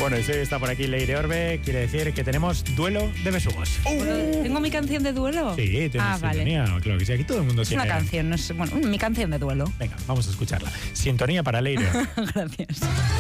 Bueno, y si está por aquí Leire Orbe, quiere decir que tenemos duelo de besugos. ¿Tengo mi canción de duelo? Sí, tienes sintonía, vale. claro que sí. Aquí todo el mundo Es tiene... una canción, no es, bueno, mi canción de duelo. Venga, vamos a escucharla. Sintonía para Leire. Gracias.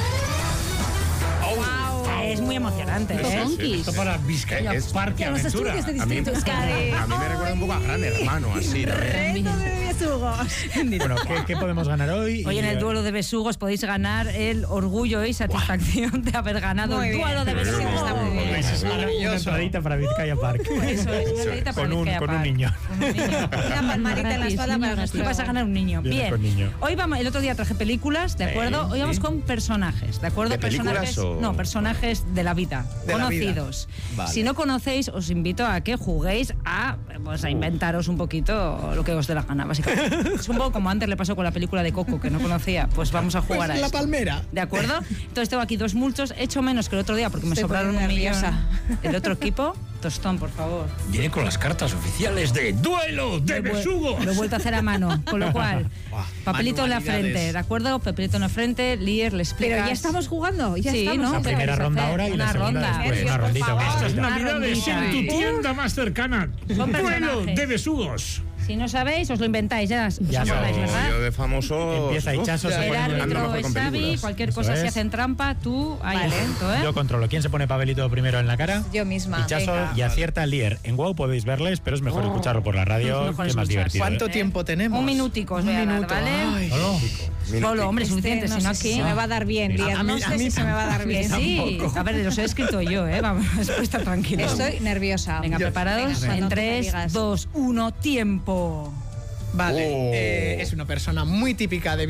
Es muy emocionante, ¿eh? Esto para Vizcaya Parque Los Aventura. estudios de A mí distintos, Cari. me recuerda un poco a Gran Hermano, así. Reto de besugos. Bueno, ¿qué podemos ganar hoy? Hoy en el duelo de besugos podéis ganar el orgullo y satisfacción de haber ganado Muy el bien. duelo de besugos. Está muy bien. Es Una maravilloso. entradita para Vizcaya Park. Eso es, una entradita para Vizcaya Con un Park. niño. Con un niño. Una palmadita en la espalda para Tú nuestro... vas a ganar un niño. Viene Bien. con niño. Hoy vamos, el otro día traje películas, ¿de acuerdo? Hoy vamos con personajes, ¿de acuerdo? ¿De películas Personajes, o...? no, personajes de la vida, De la vida. conocidos. Vale. Si no conocéis, os invito a que juguéis a inventaros un poquito lo que os dé la gana, básicamente. Es un poco como antes le pasó con la película de Coco, que no conocía, pues vamos a jugar a La esto. palmera. ¿De acuerdo? Entonces tengo aquí 2 mulchos, he hecho menos que el otro día porque me Estoy sobraron un poniendo millón. nerviosa. El otro equipo, tostón, por favor. Viene con las cartas oficiales de Duelo de Besugos. Lo he vuelto a hacer a mano, con lo cual, Buah, papelito en la manualidades. frente, ¿de acuerdo? Papelito en la frente, Lier, le explicas. Pero ya estamos jugando, ya Sí, estamos. ¿no? La ¿Qué primera vais a ronda hacer? ahora y Una la segunda ronda. después. Nervios, Una por rondita. favor. una Estas rondita. navidades en tu tienda más cercana. Son Duelo personajes. de Besugos. Si no sabéis, os lo inventáis, ya os Ya acordáis, sabéis. ¿verdad? Yo de famoso... Empieza Hichazo, se El pone ando árbitro mejor es con Xavi, películas. cualquier Eso cosa si es. hacen trampa, tú ahí atento, ¿eh? Yo controlo quién se pone papelito primero en la cara. Yo misma. Hichazo Venga. y acierta Lier. En WOW podéis verles, pero es mejor escucharlo por la radio, Es mejor que es más escuchar. divertido. ¿Cuánto ¿eh? tiempo tenemos? Un minutico os voy a dar, ¿vale? Ay. Solo, hombre, suficiente, no si no sé si aquí... se me va a dar bien, Lier. A mí- No sé a mí si se me va a dar bien. Sí, a ver, los he escrito yo, ¿eh? Vamos, estar tranquilo. Estoy nerviosa. Venga, ¿preparados? Venga, En cuando tú me 3, digas. 2, 1, tiempo. Vale, Oh. es una persona muy típica de